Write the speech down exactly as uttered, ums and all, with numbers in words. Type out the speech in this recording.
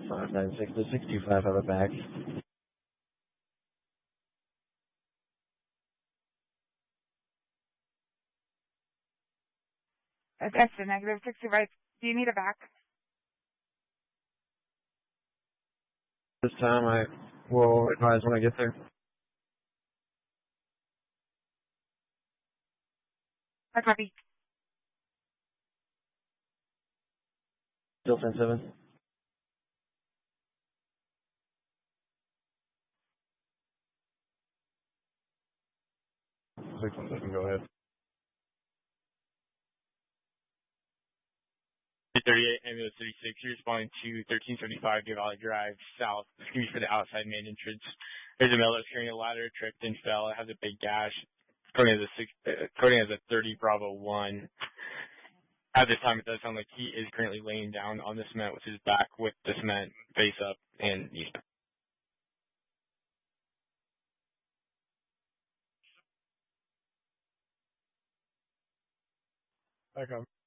five nine six to six two five, have it back. That's a negative sixty-five. Do you need it back? This time I will advise when I get there. I copy. Still ten seven. six one seven, go ahead. thirty-eight, ambulance thirty-six, you're responding to thirteen seventy-five Deer Valley Drive South, excuse me, for the outside main entrance. There's a male that's carrying a ladder, tripped and fell. It has a big gash. Coding as a six, uh, coding as a thirty Bravo one. At this time, it does sound like he is currently laying down on the cement with his back with the cement face up and knees. Back up.